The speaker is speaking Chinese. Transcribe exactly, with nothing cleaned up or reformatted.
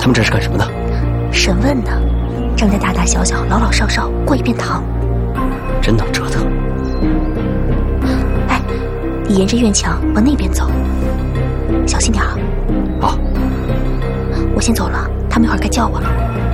他们这是干什么的？ 审问呢，让这大大小小、老老少少过一遍堂。 真能折腾。 哎，你沿着院墙往那边走，小心点啊。 好， 我先走了，他们一会儿该叫我了。